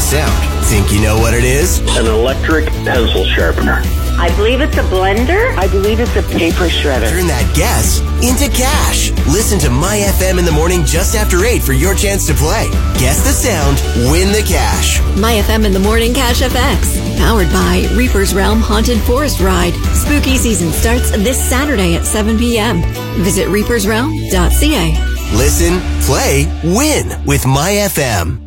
sound. Think you know what it is? An electric pencil sharpener. I believe it's a blender. I believe it's a paper shredder. Turn that guess into cash. Listen to My FM in the morning just after 8 for your chance to play. Guess the sound, win the cash. My FM in the morning Cash FX. Powered by Reaper's Realm Haunted Forest Ride. Spooky season starts this Saturday at 7 p.m. Visit reapersrealm.ca. Listen, play, win with My FM.